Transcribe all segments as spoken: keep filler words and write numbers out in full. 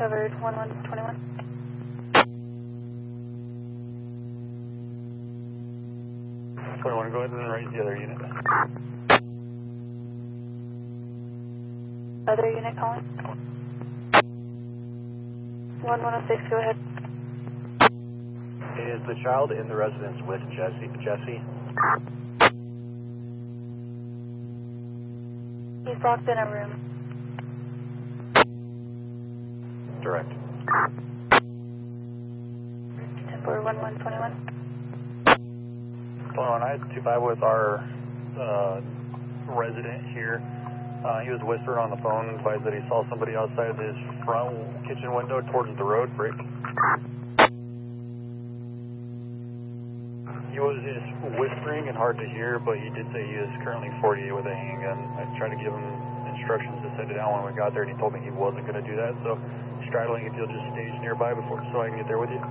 covered, one one twenty-one. twenty-one, go ahead and raise the other unit. Other unit calling. one one oh six, go ahead. Is the child in the residence with Jesse? Jesse? He's locked in a room. Direct. Temper one one twenty-one. twenty-one, I had two five with our uh, resident here. Uh, he was whispering on the phone, advised that he saw somebody outside his front kitchen window towards the road break. He was just whispering and hard to hear, but he did say he is currently forty-eight with a handgun. I tried to give him instructions to send it down when we got there, and he told me he wasn't going to do that, so straddling if you'll just stage nearby before so I can get there with you.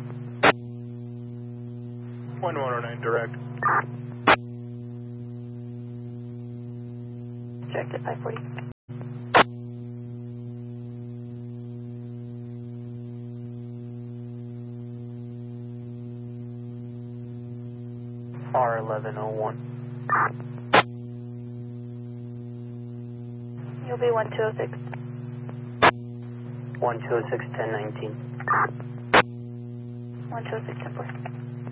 one one oh nine, direct. Direct at five forty. R eleven oh one. You'll be one two oh six. one two oh six, ten nineteen. one two oh six, ten four.